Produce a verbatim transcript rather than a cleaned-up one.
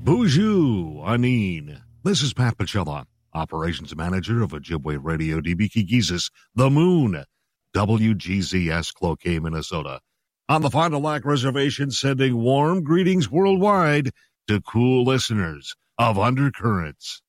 Bonjour, Anine. This is Pat Pacella, Operations Manager of Ojibwe Radio D B Kigizis, The Moon, W G Z S Cloquet, Minnesota. On the Fond du Lac Reservation, sending warm greetings worldwide to cool listeners of Undercurrents.